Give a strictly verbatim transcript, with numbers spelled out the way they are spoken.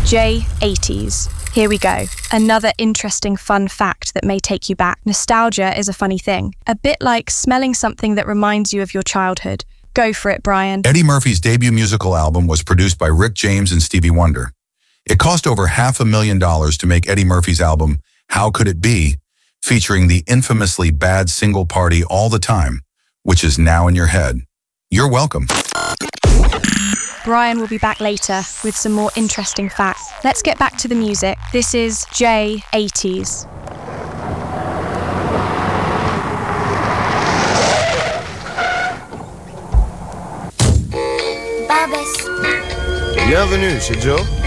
J eighties. Here we go. Another interesting fun fact that may take you back. Nostalgia is a funny thing. A bit like smelling something that reminds you of your childhood. Go for it, Brian. Eddie Murphy's debut musical album was produced by Rick James and Stevie Wonder. It cost over half a million dollars to make Eddie Murphy's album, How Could It Be?, featuring the infamously bad single Party All the Time, which is now in your head. You're welcome. Brian will be back later with some more interesting facts. Let's get back to the music. This is J eighties. Bienvenue chez Joe.